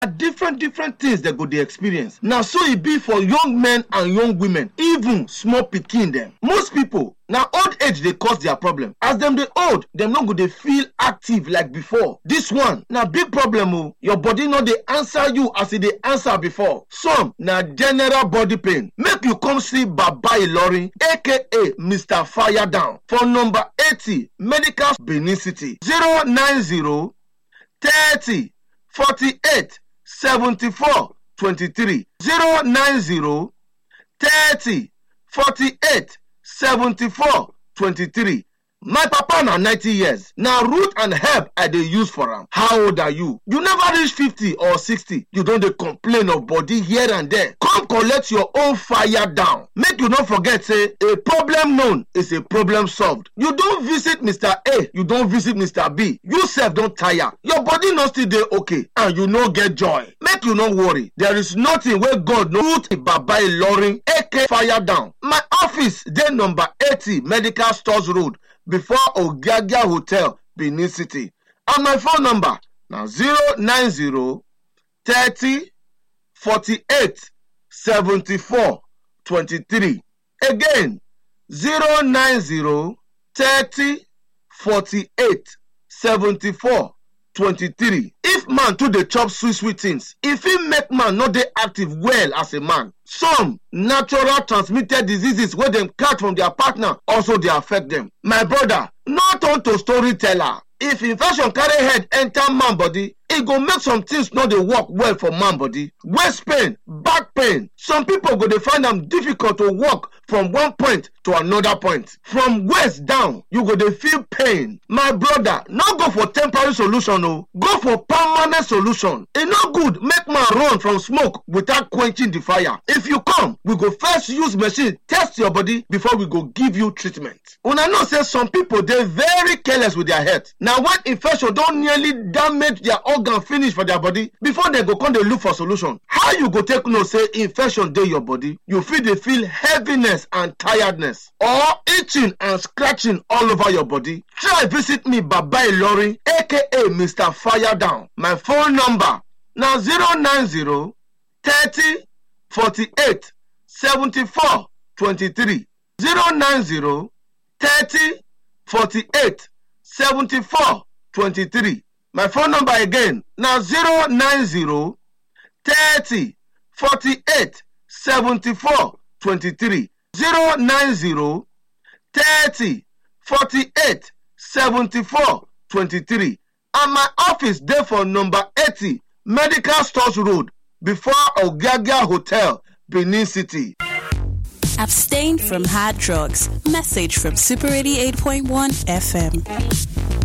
different things they go dey experience. Now so it be for young men and young women, even small pikin them. Most people, now old age they cause their problem. As them they old, them not go they feel active like before. This one, now big problem. Oh, your body not they answer you as it they answer before. Some now general body pain. Make you come see Baba Ilorin, aka Mr. Fire Down, for number 80 Medical Benin City 090 30 48 74 23 090 30 48 74 23. My papa na 90 years. Now root and herb I dey use for am. How old are you? You never reach 50 or 60. You don't dey complain of body here and there. Come collect your own fire down. Make you not forget say a problem known is a problem solved. You don't visit Mr. A, you don't visit Mr. B. You self don't tire. Your body not still dey okay and you no get joy. Make you not worry. There is nothing where God no put Baba Ilorin aka Fire Down. My office dey number 80 Medical Stores Road before Ogagia Hotel, Benin City. And my phone number now 090 30 48 74 23. Again, 090 30 48 74 23. If man to the chop sweet things, if he make man not dey active well as a man, some natural transmitted diseases where them catch from their partner also they affect them. My brother, not on to storyteller. If infection carry head enter man body, it go make some things not dey work well for man body. Waist pain, back pain. Some people go dey find them difficult to walk from one point to another point. From waist down, you go dey feel pain. My brother, not go for temporary solution, no. Go for permanent solution. It no good make man run from smoke without quenching the fire. If you come, we go first use machine test your body before we go give you treatment. Una know say some people they very careless with their health. Now when infection don't nearly damage their organ finish for their body, before they go come they look for solution. How you go take no say infection dey your body? You feel heaviness and tiredness or itching and scratching all over your body. Try visit me Baba Ilorin aka Mr. Fire Down. My phone number now 090 30 48 74 23 090 30 48 74 23. My phone number again now 090 30 48 74 23 090 30 48 74 23. And my office there for number 80 Medical Stores Road before Ogagia Hotel, Benin City. Abstain from hard drugs. Message from Super 88.1 FM.